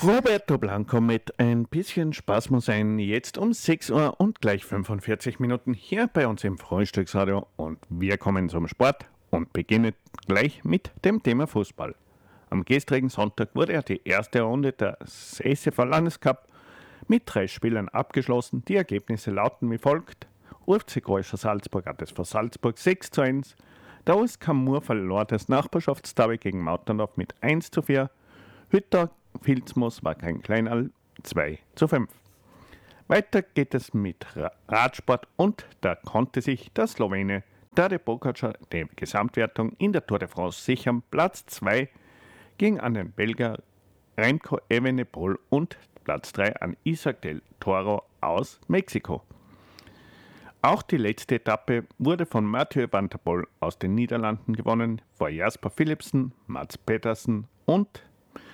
Roberto Blanco mit ein bisschen Spaß muss sein, jetzt um 6 Uhr und gleich 45 Minuten hier bei uns im Frühstücksradio und wir kommen zum Sport und beginnen gleich mit dem Thema Fußball. Am gestrigen Sonntag wurde ja die erste Runde des SFV Landescup mit 3 Spielen abgeschlossen. Die Ergebnisse lauten wie folgt: UFC Kreuzer Salzburg hat es vor Salzburg 6:1, der USK Mur verlor das Nachbarschaftsderby gegen Mautendorf mit 1:4, Hütter Vilsmos war kein Kleinal 2:5. Weiter geht es mit Radsport und da konnte sich der Slowene Tadej Pogačar die Gesamtwertung in der Tour de France sichern. Platz 2 ging an den Belgier Remco Evenepoel und Platz 3 an Isaac del Toro aus Mexiko. Auch die letzte Etappe wurde von Mathieu van der Poel aus den Niederlanden gewonnen, vor Jasper Philipsen, Mats Pedersen und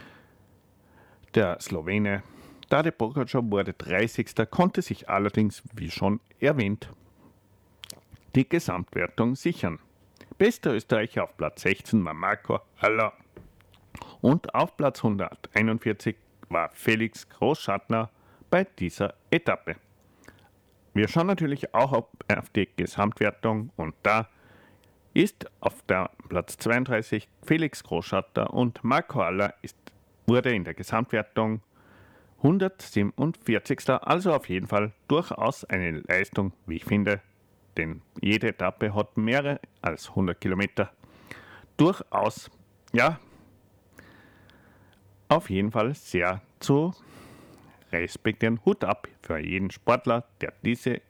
der Slowene Tadej Pogačar wurde 30. konnte sich allerdings, wie schon erwähnt, die Gesamtwertung sichern. Bester Österreicher auf Platz 16 war Marco Haller und auf Platz 141 war Felix Großschattner bei dieser Etappe. Wir schauen natürlich auch auf die Gesamtwertung und da ist auf der Platz 32 Felix Großschattner und Marco Haller wurde in der Gesamtwertung 147. Also auf jeden Fall durchaus eine Leistung, wie ich finde, denn jede Etappe hat mehr als 100 Kilometer. Durchaus, ja, auf jeden Fall sehr zu respektieren. Hut ab für jeden Sportler, der diese